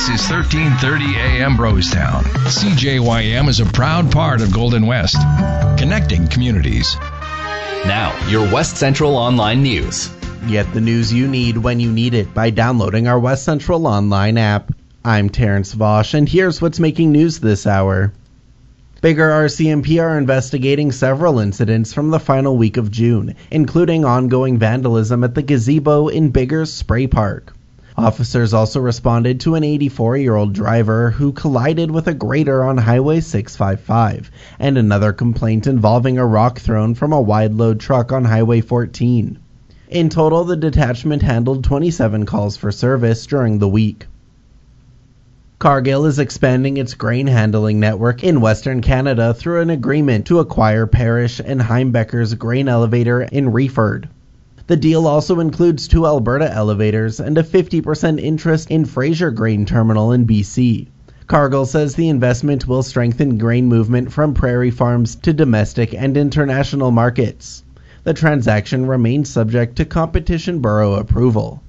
This is 1330 AM Brostown. CJYM is a proud part of Golden West, connecting communities. Now, your West Central Online News. Get the news you need when you need it by downloading our West Central Online app. I'm Terrence Vosch, and here's what's making news this hour. Bigger RCMP are investigating several incidents from the final week of June, including ongoing vandalism at the gazebo in Bigger's Spray Park. Officers also responded to an 84-year-old driver who collided with a grader on Highway 655, and another complaint involving a rock thrown from a wide-load truck on Highway 14. In total, the detachment handled 27 calls for service during the week. Cargill is expanding its grain handling network in Western Canada through an agreement to acquire Parrish and Heimbecker's grain elevator in Reeford. The deal also includes 2 Alberta elevators and a 50% interest in Fraser Grain Terminal in BC. Cargill says the investment will strengthen grain movement from prairie farms to domestic and international markets. The transaction remains subject to Competition Bureau approval.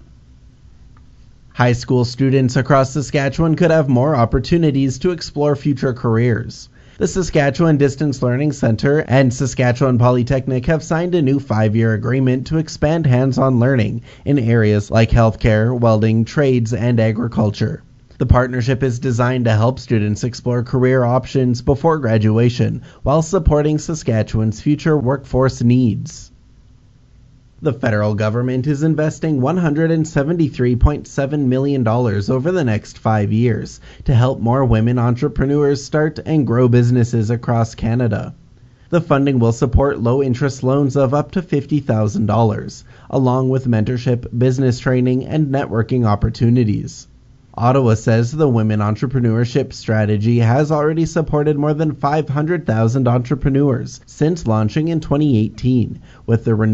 High school students across Saskatchewan could have more opportunities to explore future careers. The Saskatchewan Distance Learning Centre and Saskatchewan Polytechnic have signed a new 5-year agreement to expand hands-on learning in areas like healthcare, welding, trades, and agriculture. The partnership is designed to help students explore career options before graduation while supporting Saskatchewan's future workforce needs. The federal government is investing $173.7 million over the next 5 years to help more women entrepreneurs start and grow businesses across Canada. The funding will support low-interest loans of up to $50,000, along with mentorship, business training, and networking opportunities. Ottawa says the Women Entrepreneurship Strategy has already supported more than 500,000 entrepreneurs since launching in 2018, with the